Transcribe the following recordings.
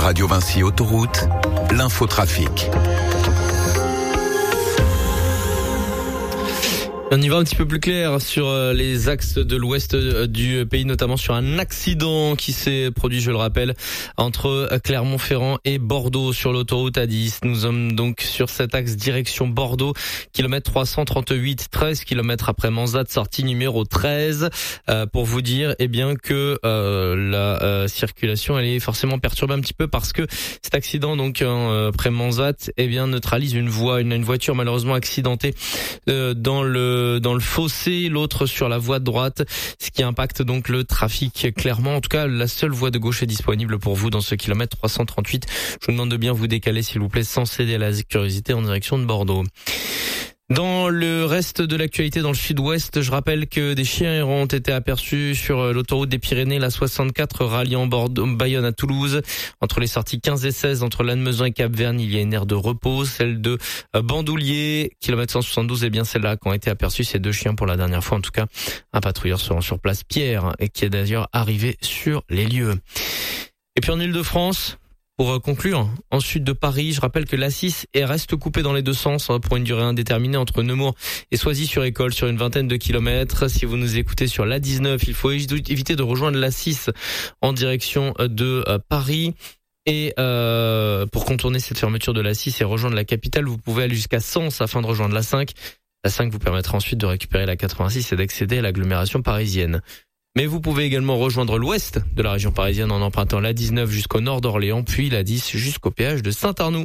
Radio Vinci Autoroute, l'infotrafic. On y va un petit peu plus clair sur les axes de l'ouest du pays, notamment sur un accident qui s'est produit, je le rappelle, entre Clermont-Ferrand et Bordeaux sur l'autoroute A10. Nous sommes donc sur cet axe direction Bordeaux, kilomètre 338, 13 kilomètres après Manzat, sortie numéro 13. Pour vous dire, bien que la circulation, elle est forcément perturbée un petit peu parce que cet accident donc après Manzat, neutralise une voiture malheureusement accidentée dans le fossé, l'autre sur la voie de droite, ce qui impacte donc le trafic clairement. En tout cas, la seule voie de gauche est disponible pour vous dans ce kilomètre 338. Je vous demande de bien vous décaler, s'il vous plaît, sans céder à la curiosité en direction de Bordeaux. Dans le reste de l'actualité dans le sud-ouest, je rappelle que des chiens errants ont été aperçus sur l'autoroute des Pyrénées, la 64 ralliant Bayonne à Toulouse. Entre les sorties 15 et 16, entre Lannemezan et Cap-Verne, il y a une aire de repos. Celle de Bandoulier, kilomètre 172, celle-là qu'ont été aperçus ces deux chiens pour la dernière fois. En tout cas, un patrouilleur se rend sur place, Pierre, et qui est d'ailleurs arrivé sur les lieux. Et puis en Île-de-France, pour conclure, en sud de Paris, je rappelle que l'A6 reste coupée dans les deux sens pour une durée indéterminée entre Nemours et Soisy-sur-École sur une vingtaine de kilomètres. Si vous nous écoutez sur l'A19, il faut éviter de rejoindre l'A6 en direction de Paris. Et pour contourner cette fermeture de l'A6 et rejoindre la capitale, vous pouvez aller jusqu'à Sens afin de rejoindre l'A5. L'A5 vous permettra ensuite de récupérer la 86 et d'accéder à l'agglomération parisienne. Mais vous pouvez également rejoindre l'ouest de la région parisienne en empruntant la 19 jusqu'au nord d'Orléans, puis la 10 jusqu'au péage de Saint-Arnoux.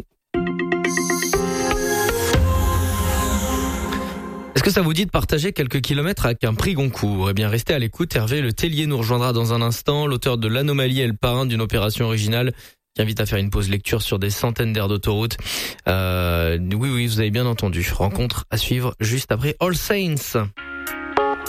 Est-ce que ça vous dit de partager quelques kilomètres avec un prix Goncourt ? Restez à l'écoute. Hervé Le Tellier nous rejoindra dans un instant, l'auteur de L'Anomalie et le parrain d'une opération originale qui invite à faire une pause lecture sur des centaines d'aires d'autoroute. Oui, vous avez bien entendu. Rencontre à suivre juste après All Saints.